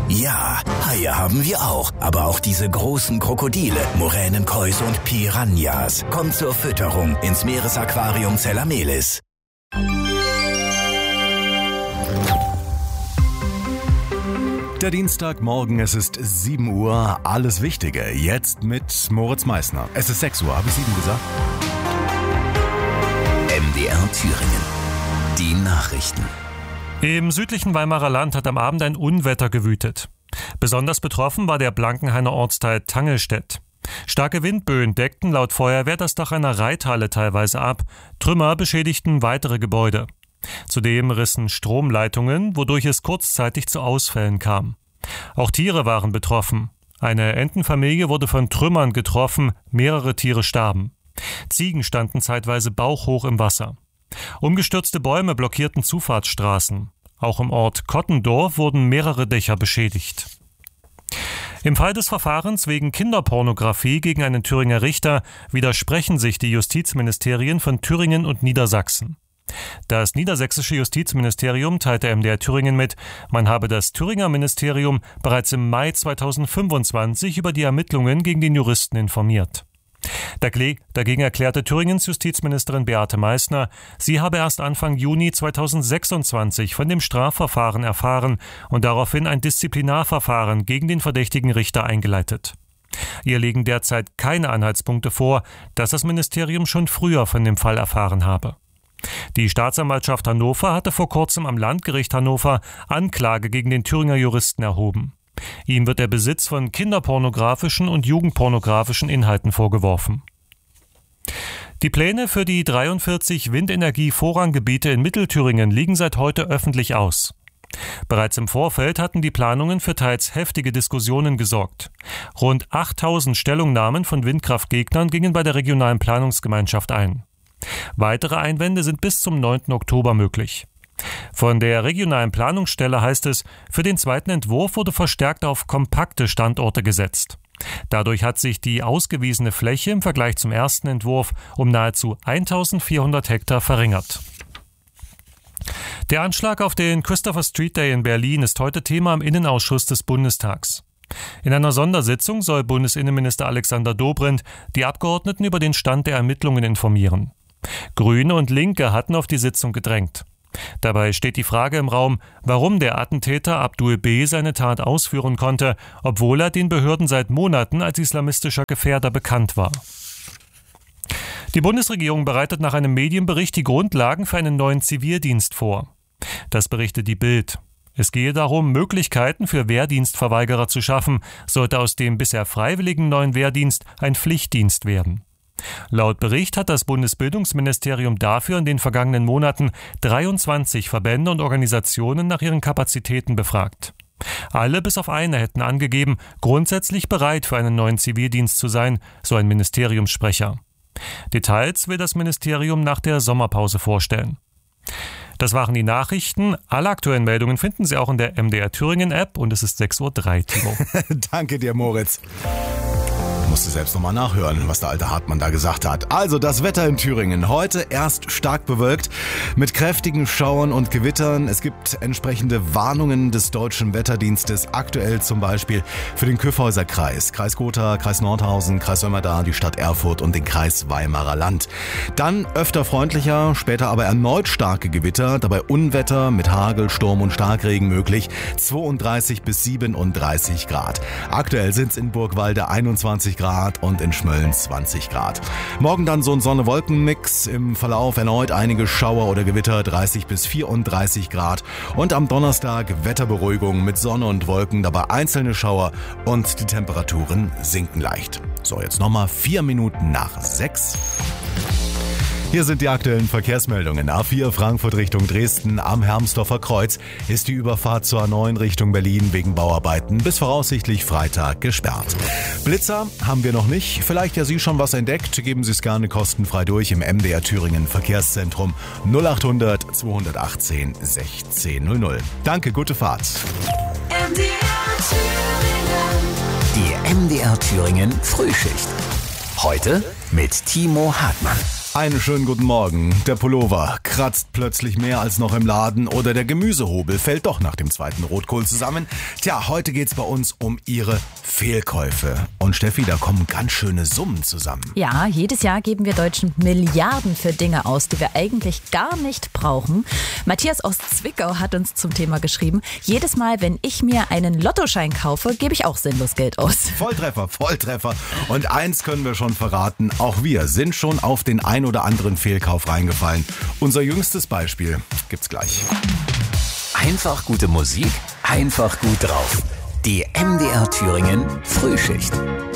Ja, Haie haben wir auch, aber auch diese großen Krokodile, Moränenkäuse und Piranhas. Kommt zur Fütterung ins Meeresaquarium Zellamelis. Der Dienstagmorgen, es ist 7 Uhr, alles Wichtige, jetzt mit Moritz Meissner. Es ist 6 Uhr, habe ich 7 gesagt? MDR Thüringen, die Nachrichten. Im südlichen Weimarer Land hat am Abend ein Unwetter gewütet. Besonders betroffen war der Blankenhainer Ortsteil Tangelstedt. Starke Windböen deckten laut Feuerwehr das Dach einer Reithalle teilweise ab. Trümmer beschädigten weitere Gebäude. Zudem rissen Stromleitungen, wodurch es kurzzeitig zu Ausfällen kam. Auch Tiere waren betroffen. Eine Entenfamilie wurde von Trümmern getroffen, mehrere Tiere starben. Ziegen standen zeitweise bauchhoch im Wasser. Umgestürzte Bäume blockierten Zufahrtsstraßen. Auch im Ort Kottendorf wurden mehrere Dächer beschädigt. Im Fall des Verfahrens wegen Kinderpornografie gegen einen Thüringer Richter widersprechen sich die Justizministerien von Thüringen und Niedersachsen. Das niedersächsische Justizministerium teilte MDR Thüringen mit, man habe das Thüringer Ministerium bereits im Mai 2025 über die Ermittlungen gegen den Juristen informiert. Dagegen erklärte Thüringens Justizministerin Beate Meissner, sie habe erst Anfang Juni 2026 von dem Strafverfahren erfahren und daraufhin ein Disziplinarverfahren gegen den verdächtigen Richter eingeleitet. Ihr liegen derzeit keine Anhaltspunkte vor, dass das Ministerium schon früher von dem Fall erfahren habe. Die Staatsanwaltschaft Hannover hatte vor kurzem am Landgericht Hannover Anklage gegen den Thüringer Juristen erhoben. Ihm wird der Besitz von kinderpornografischen und jugendpornografischen Inhalten vorgeworfen. Die Pläne für die 43 Windenergie-Vorranggebiete in Mittelthüringen liegen seit heute öffentlich aus. Bereits im Vorfeld hatten die Planungen für teils heftige Diskussionen gesorgt. Rund 8000 Stellungnahmen von Windkraftgegnern gingen bei der regionalen Planungsgemeinschaft ein. Weitere Einwände sind bis zum 9. Oktober möglich. Von der regionalen Planungsstelle heißt es, für den zweiten Entwurf wurde verstärkt auf kompakte Standorte gesetzt. Dadurch hat sich die ausgewiesene Fläche im Vergleich zum ersten Entwurf um nahezu 1400 Hektar verringert. Der Anschlag auf den Christopher Street Day in Berlin ist heute Thema im Innenausschuss des Bundestags. In einer Sondersitzung soll Bundesinnenminister Alexander Dobrindt die Abgeordneten über den Stand der Ermittlungen informieren. Grüne und Linke hatten auf die Sitzung gedrängt. Dabei steht die Frage im Raum, warum der Attentäter Abdul B. seine Tat ausführen konnte, obwohl er den Behörden seit Monaten als islamistischer Gefährder bekannt war. Die Bundesregierung bereitet nach einem Medienbericht die Grundlagen für einen neuen Zivildienst vor. Das berichtet die Bild. Es gehe darum, Möglichkeiten für Wehrdienstverweigerer zu schaffen, sollte aus dem bisher freiwilligen neuen Wehrdienst ein Pflichtdienst werden. Laut Bericht hat das Bundesbildungsministerium dafür in den vergangenen Monaten 23 Verbände und Organisationen nach ihren Kapazitäten befragt. Alle bis auf eine hätten angegeben, grundsätzlich bereit für einen neuen Zivildienst zu sein, so ein Ministeriumssprecher. Details will das Ministerium nach der Sommerpause vorstellen. Das waren die Nachrichten. Alle aktuellen Meldungen finden Sie auch in der MDR Thüringen App und es ist 6:03 Uhr, Timo. Danke dir, Moritz. Musste selbst nochmal nachhören, was der alte Hartmann da gesagt hat. Also das Wetter in Thüringen. Heute erst stark bewölkt mit kräftigen Schauern und Gewittern. Es gibt entsprechende Warnungen des Deutschen Wetterdienstes. Aktuell zum Beispiel für den Kyffhäuser Kreis, Kreis Gotha, Kreis Nordhausen, Kreis Sömmerda, die Stadt Erfurt und den Kreis Weimarer Land. Dann öfter freundlicher, später aber erneut starke Gewitter. Dabei Unwetter mit Hagel, Sturm und Starkregen möglich. 32 bis 37 Grad. Aktuell sind es in Burgwalde 21 Grad und in Schmölln 20 Grad. Morgen dann so ein Sonne-Wolken-Mix, im Verlauf erneut einige Schauer oder Gewitter, 30 bis 34 Grad. Und am Donnerstag Wetterberuhigung mit Sonne und Wolken, dabei einzelne Schauer und die Temperaturen sinken leicht. So, jetzt nochmal 4 Minuten nach 6. Hier sind die aktuellen Verkehrsmeldungen. A4 Frankfurt Richtung Dresden am Hermsdorfer Kreuz ist die Überfahrt zur A9 Richtung Berlin wegen Bauarbeiten bis voraussichtlich Freitag gesperrt. Blitzer haben wir noch nicht. Vielleicht ja Sie schon was entdeckt. Geben Sie es gerne kostenfrei durch im MDR Thüringen Verkehrszentrum 0800 218 1600. Danke, gute Fahrt. Die MDR Thüringen Frühschicht. Heute mit Timo Hartmann. Einen schönen guten Morgen. Der Pullover kratzt plötzlich mehr als noch im Laden oder der Gemüsehobel fällt doch nach dem zweiten Rotkohl zusammen. Tja, heute geht's bei uns um Ihre Fehlkäufe. Und Steffi, da kommen ganz schöne Summen zusammen. Ja, jedes Jahr geben wir Deutschen Milliarden für Dinge aus, die wir eigentlich gar nicht brauchen. Matthias aus Zwickau hat uns zum Thema geschrieben: Jedes Mal, wenn ich mir einen Lottoschein kaufe, gebe ich auch sinnlos Geld aus. Volltreffer, Volltreffer. Und eins können wir schon verraten, auch wir sind schon auf den ein oder anderen Fehlkauf reingefallen. Unser jüngstes Beispiel gibt's gleich. Einfach gute Musik, einfach gut drauf. Die MDR Thüringen Frühschicht.